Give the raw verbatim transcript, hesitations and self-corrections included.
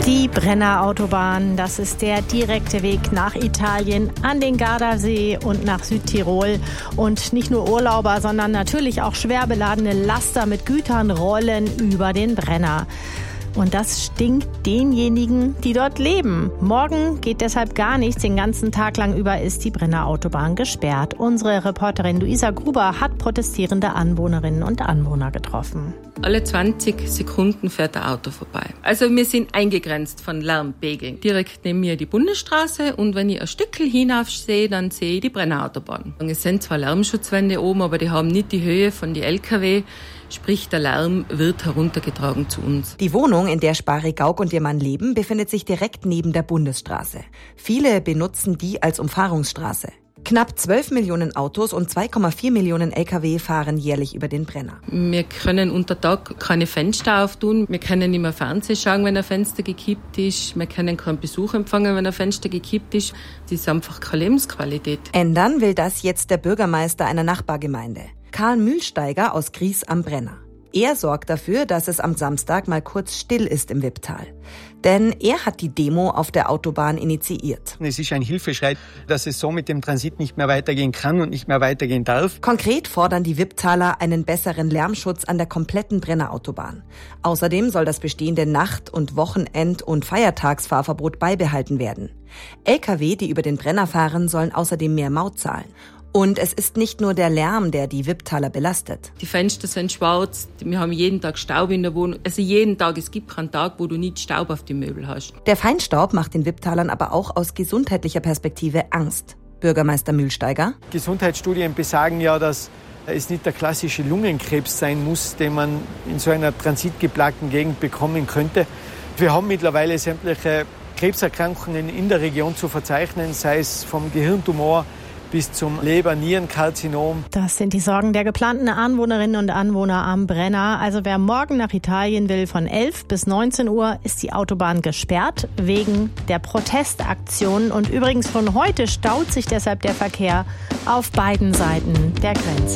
Die Brenner Autobahn, das ist der direkte Weg nach Italien, an den Gardasee und nach Südtirol. Und nicht nur Urlauber, sondern natürlich auch schwer beladene Laster mit Gütern rollen über den Brenner. Und das stinkt denjenigen, die dort leben. Morgen geht deshalb gar nichts. Den ganzen Tag lang über ist die Brenner Autobahn gesperrt. Unsere Reporterin Luisa Gruber hat protestierende Anwohnerinnen und Anwohner getroffen. Alle zwanzig Sekunden fährt ein Auto vorbei. Also wir sind eingegrenzt von Lärmpegeln. Direkt neben mir die Bundesstraße und wenn ich ein Stückchen hinauf sehe, dann sehe ich die Brenner Autobahn. Es sind zwar Lärmschutzwände oben, aber die haben nicht die Höhe von den L K W. Sprich, der Lärm wird heruntergetragen zu uns. Die Wohnung, in der Spari Gauck und ihr Mann leben, befindet sich direkt neben der Bundesstraße. Viele benutzen die als Umfahrungsstraße. Knapp zwölf Millionen Autos und zwei Komma vier Millionen L K W fahren jährlich über den Brenner. Wir können unter Tag keine Fenster auftun. Wir können nicht mehr Fernsehen schauen, wenn ein Fenster gekippt ist. Wir können keinen Besuch empfangen, wenn ein Fenster gekippt ist. Das ist einfach keine Lebensqualität. Ändern will das jetzt der Bürgermeister einer Nachbargemeinde. Karl Mühlsteiger aus Gries am Brenner. Er sorgt dafür, dass es am Samstag mal kurz still ist im Wipptal. Denn er hat die Demo auf der Autobahn initiiert. Es ist ein Hilfeschrei, dass es so mit dem Transit nicht mehr weitergehen kann und nicht mehr weitergehen darf. Konkret fordern die Wipptaler einen besseren Lärmschutz an der kompletten Brennerautobahn. Außerdem soll das bestehende Nacht- und Wochenend- und Feiertagsfahrverbot beibehalten werden. L K W, die über den Brenner fahren, sollen außerdem mehr Maut zahlen. Und es ist nicht nur der Lärm, der die Wipptaler belastet. Die Fenster sind schwarz, wir haben jeden Tag Staub in der Wohnung. Also jeden Tag, es gibt keinen Tag, wo du nicht Staub auf die Möbel hast. Der Feinstaub macht den Wipptalern aber auch aus gesundheitlicher Perspektive Angst. Bürgermeister Mühlsteiger. Gesundheitsstudien besagen ja, dass es nicht der klassische Lungenkrebs sein muss, den man in so einer transitgeplagten Gegend bekommen könnte. Wir haben mittlerweile sämtliche Krebserkrankungen in der Region zu verzeichnen, sei es vom Gehirntumor bis zum Leber-Nierenkarzinom. Das sind die Sorgen der geplanten Anwohnerinnen und Anwohner am Brenner. Also wer morgen nach Italien will, von elf bis neunzehn Uhr ist die Autobahn gesperrt wegen der Protestaktionen. Und übrigens von heute staut sich deshalb der Verkehr auf beiden Seiten der Grenze.